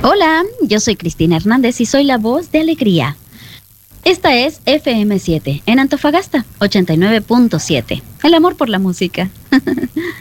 Hola, yo soy Cristina Hernández y soy la voz de Alegría. Esta es FM7 en Antofagasta, 89.7. El amor por la música.